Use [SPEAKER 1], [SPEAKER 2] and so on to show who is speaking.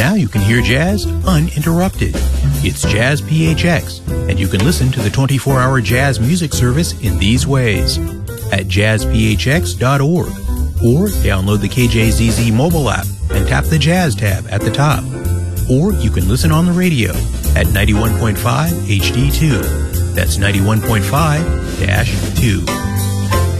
[SPEAKER 1] Now you can hear jazz uninterrupted. It's Jazz PHX, and you can listen to the 24-hour jazz music service in these ways. At jazzphx.org, or download the KJZZ mobile app and tap the Jazz tab at the top. Or you can listen on the radio at 91.5 HD2. That's 91.5-2.